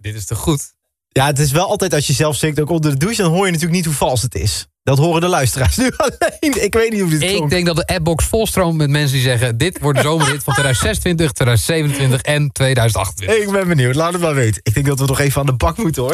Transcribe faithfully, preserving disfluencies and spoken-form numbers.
dit is toch goed? Ja, het is wel altijd als je zelf zingt, ook onder de douche... dan hoor je natuurlijk niet hoe vals het is. Dat horen de luisteraars nu alleen. Ik weet niet hoe dit klonk. Ik denk dat de appbox volstroomt met mensen die zeggen... dit wordt de zomerhit van twintig zesentwintig, twintig zevenentwintig en twintig achtentwintig. Ik ben benieuwd, laat het maar weten. Ik denk dat we nog even aan de bak moeten, hoor.